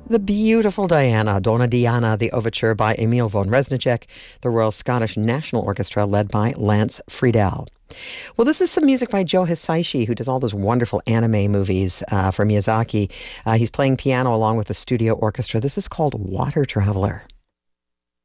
The beautiful Diana, Donna Diana, the overture by Emil von Reznicek, the Royal Scottish National Orchestra led by Lance Friedel. Well, this is some music by Joe Hisaishi, who does all those wonderful anime movies for Miyazaki. He's playing piano along with the studio orchestra. This is called Water Traveler.